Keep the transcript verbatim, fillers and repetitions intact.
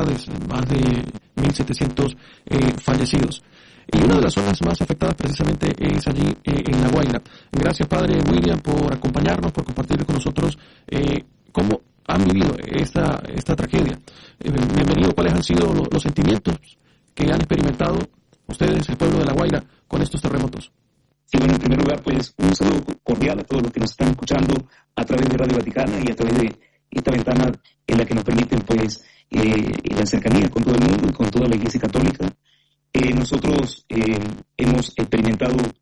ciudades, más de mil setecientos eh, fallecidos. Y una de las zonas más afectadas precisamente es allí eh, en La Guaira. Gracias, Padre William, por acompañarnos, por compartir con nosotros eh, cómo han vivido esta, esta tragedia. Eh, bienvenido, ¿cuáles han sido los, los sentimientos que han experimentado ustedes, el pueblo de La Guaira, con estos terremotos? Sí, bueno, en primer lugar, pues un saludo cordial a todos los que nos están escuchando a través de Radio Vaticana y a través de esta ventana en la que nos permiten, pues, eh, la cercanía con todo el mundo y con toda la Iglesia Católica. Eh, nosotros eh, hemos experimentado